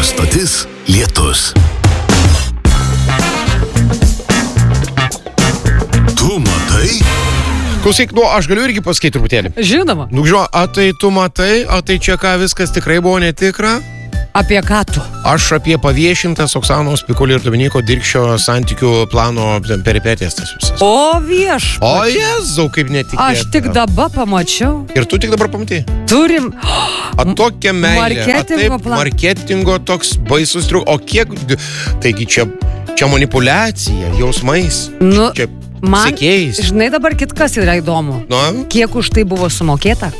Stotis Lietus. Tu matai? Klausyk, aš galiu irgi pasakyti truputėlį. Žinoma. Tai tu matai, tai čia ką viskas tikrai buvo netikra? Apie ką tu? Aš apie paviešintas Oksanos Pikul ir Dominyko Dirkščio santykių plano peripetijas tas visas. O viešpatie. O Jėzau, kaip netikėta. Aš tik dabar pamačiau. Ir tu tik dabar pamatai. Turim. Tokia meilė. Marketingo planas. Marketingo toks baisus triukas. O kiek... Taigi čia manipuliacija jausmais. Nu, čia man, sekėjais. žinai dabar kitkas yra įdomu. Kiek už tai buvo sumokėta?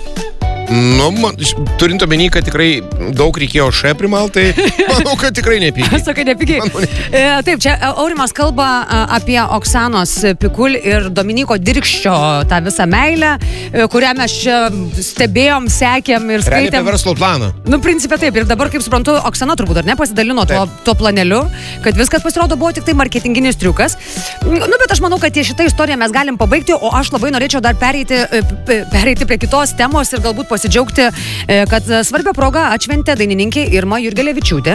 Turint omeny, kad tikrai daug reikėjo primalt, tai manau, kad tikrai nepigiai. Sakai, nepigiai. Taip, čia Aurimas kalba apie Oksanos Pikul ir Dominyko Dirkščio tą visą meilę, kurią mes čia stebėjom, sekėm ir skaitėm. Realiai apie verslo planą. Principė taip. Ir dabar, kaip suprantu, Oksana turbūt dar nepasidalino tuo planeliu, kad viskas pasirodo buvo tik tai marketinginis triukas. Bet aš manau, kad šitą istoriją mes galim pabaigti, o aš labai norėčiau dar pereiti prie kitos temos ir galbūt pasidžiaugti, kad svarbia proga atšventė dainininkė Irma Jurgelevičiūtė.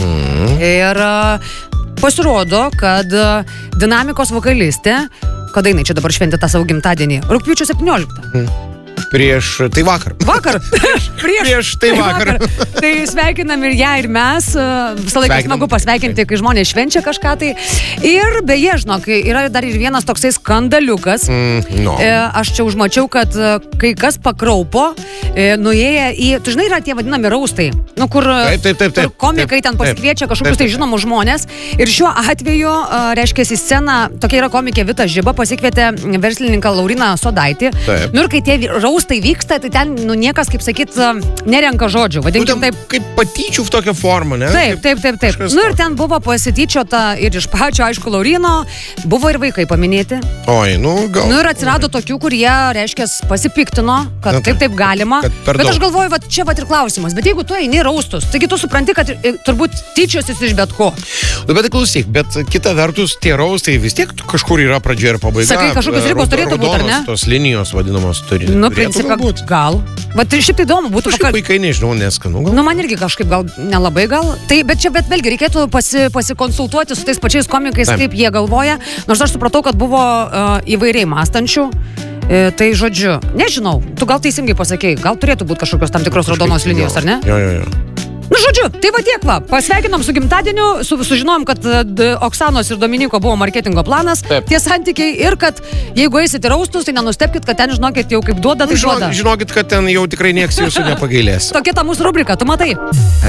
Ir pasirodo, kad Dinamikos vokalistė, kada jinai čia dabar šventė tą savo gimtadienį, rugpjūčio 17. Tai vakar. Vakar? Prieš tai vakar. Tai sveikinam ir ją, ir mes. Visą laiką smagu pasveikinti, kai žmonės švenčia kažką tai. Ir beje, žinok, yra dar ir vienas toksai skandaliukas. Aš čia užmačiau, kad kai kas pakraupo, nuėję į... Tu žinai, yra tie vadinami raustai. Kur komikai ten pasikviečia kažkokius tai žinomus žmonės. Ir šiuo atveju, reiškia, į sceną, tokia yra komikė Vita Žiba, pasikvietė verslininką Lauriną Sodaitį. Ir kai tie raustai vyksta, tai ten, niekas, kaip sakyt, nerenka žodžių. Vadinkim taip. Kaip patyčių v tokią formą, ne? Taip. Ir ten buvo pasityčiota ir iš pačio, aišku, Laurino, buvo ir vaikai paminėti. Oi, gal. Ir atsirado tokių, kurie, reiškia, pasipiktino, kad taip galima. Bet aš galvoju, čia ir klausimas. Bet jeigu tu eini raustus, taigi tu supranti, kad turbūt tyčiosis iš bet ko. Bet klausyk, bet kita vertus, tie raustai vis tiek kažkur yra pradžia ir pabaiga. Sakai, kažkokios ribos turėtų būti, ar ne? Tos linijos vadinamos turėtų. Principą, gal. Bet šiaip tai įdomu būtų. Kažkaip vaikai, nežinau, neskanu gal. Man irgi kažkaip gal nelabai gal. Bet vėlgi reikėtų pasikonsultuoti su tais pačiais komikais, kaip jie galvoja. Nors aš supratau, kad buvo įvairiai mąstančių. Tai žodžiu, nežinau, tu gal teisingai pasakei, gal turėtų būti kažkokios tam tikros raudonos linijos, ar ne? Jo. Žodžiu, tai tiek va, pasveikinom su gimtadieniu, sužinojom, kad Oksanos ir Dominiko buvo marketingo planas, tie santykiai ir kad jeigu eisit į raustus, tai nenustepkit, kad ten, žinokit, jau kaip duoda, tai duoda. Žinokit, kad ten jau tikrai nieks jūsų nepagailės. Tokia ta mūsų rubrika, tu matai.